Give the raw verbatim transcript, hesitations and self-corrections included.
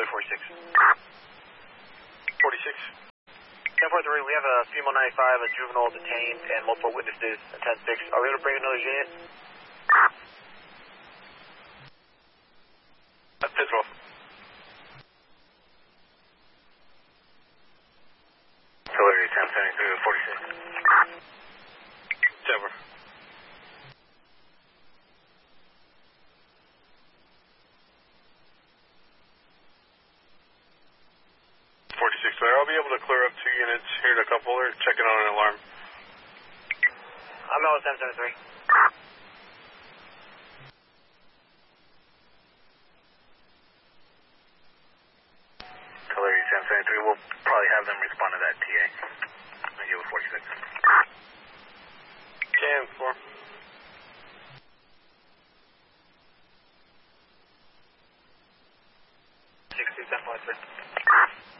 forty-six. forty-six. ten four three, we have a female ninety-five, a juvenile detained, and multiple witnesses, a ten six. Are we able to bring another unit? That's Pittsburgh. Auxiliary ten seventy-three to forty-six. Denver. forty-six, sir. I'll be able to clear up two units. Here in a couple. They're checking on an alarm. I'm out with ten seventy-three. Auxiliary ten seventy-three, we'll probably have them respond to that T A. And you with forty-six. ten four. six two ten point three.